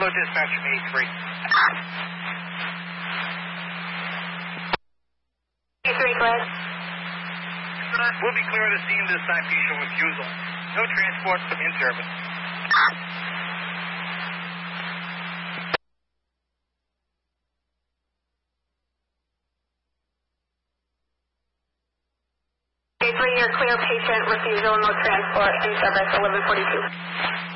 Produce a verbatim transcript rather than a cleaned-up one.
Hello, dispatcher A three. A three, go ahead. We'll be clear of the scene this time, P show refusal. No transport in service. A three, you're clear, patient refusal, no transport in service, eleven forty-two.